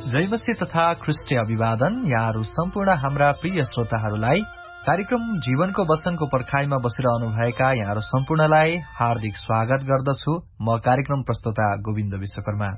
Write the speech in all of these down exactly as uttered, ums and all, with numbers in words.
जय मसीह तथा ख्रिस्टे अभिवादन। यहाँहरू सम्पूर्ण हाम्रा प्रिय श्रोताहरूलाई कार्यक्रम जीवनको वचनको पर्खाइमा बसिरहनुभएका यहाँहरू सम्पूर्णलाई हार्दिक स्वागत गर्दछु। म कार्यक्रम प्रस्तोता गोविन्द विश्वकर्मा।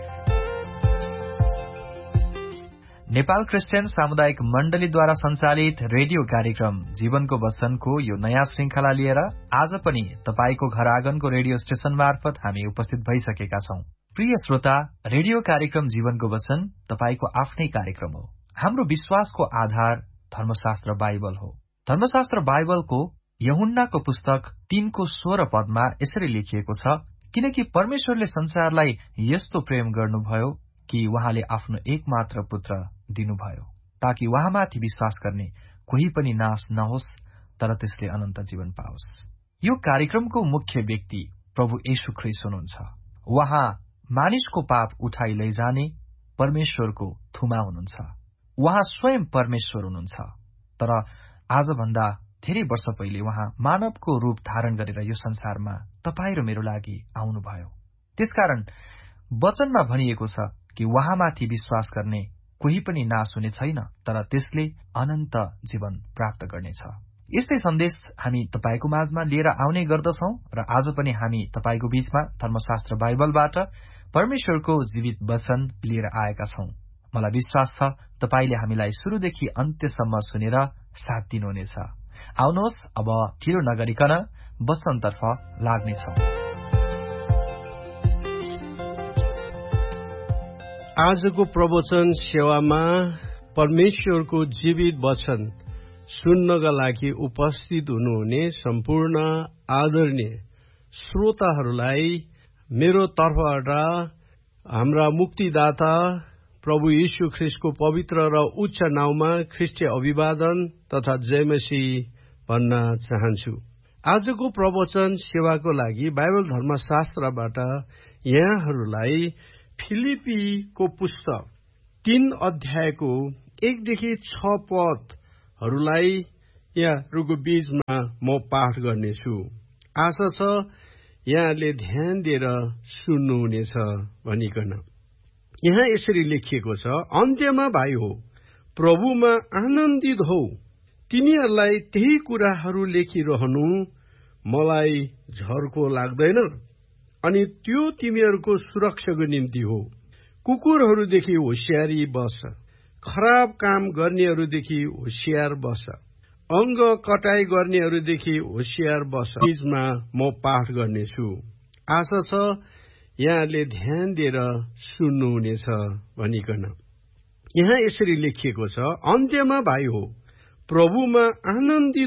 नेपाल क्रिस्चियन सामुदायिक मण्डलीद्वारा सञ्चालित रेडियो कार्यक्रम जीवनको वचनको यो नयाँ श्रृंखला लिएर आज पनि तपाईको घर आँगनको रेडियो स्टेशन मार्फत हामी उपस्थित भइसकेका छौं। प्रिय श्रोता, रेडियो कार्यक्रम जीवनको वचन तपाईको आफ्नै कार्यक्रम हो। हाम्रो विश्वासको आधार धर्मशास्त्र बाइबल हो। धर्मशास्त्र बाइबलको यूहन्नाको पुस्तक तीनको सोह्र पदमा यसरी लेखिएको छ, किनकि परमेश्वरले संसारलाई यस्तो प्रेम गर्नुभयो कि उहाँले आफ्नो एकमात्र पुत्र दिनुभयो, ताकि उहाँमाथि विश्वास गर्ने कोही पनि नाश नहोस्, तर त्यसले अनन्त जीवन पाओस्। यो कार्यक्रमको मुख्य व्यक्ति प्रभु येशू ख्रीष्ट हुनुहुन्छ। उहाँ मानिसको पाप उठाइ लैजाने परमेश्वरको थुमा हुनुहुन्छ। उहाँ स्वयं परमेश्वर हुनुहुन्छ, तर आजभन्दा धेरै वर्ष पहिले उहाँ मानवको रूप धारण गरेर यो संसारमा तपाईँ र मेरो लागि आउनुभयो। त्यसकारण वचनमा भनिएको छ कि उहाँमाथि विश्वास गर्ने कोही पनि नाश हुने छैन, तर त्यसले अनन्त जीवन प्राप्त गर्नेछ। यस्तै सन्देश हामी तपाईको माझमा लिएर आउने गर्दछौं र आज पनि हामी तपाईको बीचमा धर्मशास्त्र बाइबलबाट परमेश्वरको जीवित वचन लिएर आएका छौं। मलाई विश्वास छ तपाईले हामीलाई सुरुदेखि अन्त्यसम्म सुनेर साथ दिनुहुनेछ। आउनुहोस्, अब ढिलो नगरिकन वचनतर्फ लाग्नेछौं। आजको प्रवचन सेवामा परमेश्वरको जीवित वचन सुन्नका लागि उपस्थित हुनुहुने सम्पूर्ण आदरणीय श्रोताहरूलाई मेरो तर्फबाट हाम्रा मुक्तिदाता प्रभु यीशु ख्रीष्टको पवित्र र उच्च नाउँमा ख्रीष्टीय अभिवादन तथा जय मसीह भन्न चाहन्छु। आजको प्रवचन सेवाको लागि बाइबल धर्मशास्त्रबाट यहाँहरूलाई फिलिपीको पुस्तक तीन अध्यायको एकदेखि छ पदहरूलाई यहाँहरूको बीचमा म पाठ गर्नेछु। आशा छ यहाँले ध्यान दिएर सुन्नुहुनेछ भनिकन। यहाँ यसरी लेखिएको छ, अन्त्यमा भाइ हो, प्रभुमा आनन्दित हौ। तिनीहरूलाई त्यही कुराहरू लेखिरहनु मलाई झर्को लाग्दैन, अनि त्यो तिमीहरूको सुरक्षाको निम्ति हो। कुकुरहरूदेखि होशियारी बस, खराब काम गर्नेहरूदेखि होशियार बस, अंग कटाई गर्नेहरूदेखि होशियार बस। बीचमा म पाठ गर्नेछु। आशा छ यहाँले ध्यान दिएर सुन्नुहुनेछ भनिकन। यहाँ यसरी लेखिएको छ, अन्त्यमा भाइ हो, प्रभुमा आनन्दित